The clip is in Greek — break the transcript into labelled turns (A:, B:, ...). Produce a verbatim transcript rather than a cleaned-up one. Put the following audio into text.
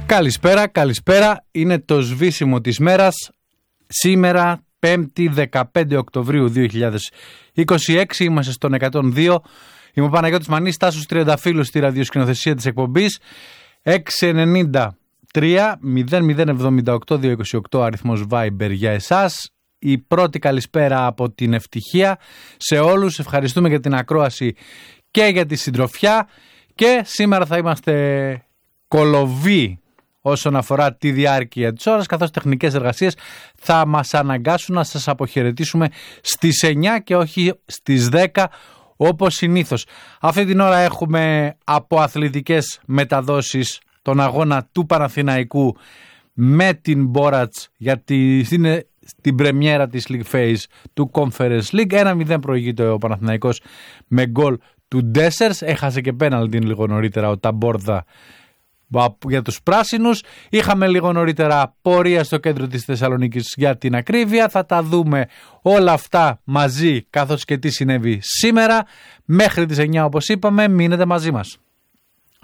A: Καλησπέρα, καλησπέρα. Είναι το σβήσιμο της μέρας. Σήμερα, πέμπτη δεκαπέντε Οκτωβρίου δύο χιλιάδες είκοσι έξι, είμαστε στον εκατόν δύο. Είμαι ο Παναγιώτης Μανής, Τάσος Τριανταφύλου στη ραδιοσκηνοθεσία της εκπομπής. έξι εννιά τρία μηδέν μηδέν εβδομήντα οκτώ διακόσια είκοσι οκτώ αριθμός Viber για εσάς. Η πρώτη καλησπέρα από την ευτυχία σε όλους. Ευχαριστούμε για την ακρόαση και για τη συντροφιά. Και σήμερα θα είμαστε κολοβοί όσον αφορά τη διάρκεια της ώρας, καθώς τεχνικές εργασίες θα μας αναγκάσουν να σας αποχαιρετήσουμε στις εννιά και όχι στις δέκα όπως συνήθως. Αυτή την ώρα έχουμε από αθλητικές μεταδόσεις τον αγώνα του Παναθηναϊκού με την Μπόρατς για τη, στην, στην πρεμιέρα της League Phase του Conference League. ένα μηδέν προηγείται ο Παναθηναϊκός με γκολ του Ντέσσερς. Έχασε και πέναλτι λίγο νωρίτερα ο Ταμπόρδα για τους πράσινους. Είχαμε λίγο νωρίτερα πορεία στο κέντρο της Θεσσαλονίκης για την ακρίβεια. Θα τα δούμε όλα αυτά μαζί, καθώς και τι συνέβη σήμερα. Μέχρι τις εννιά όπως είπαμε, μείνετε μαζί μας.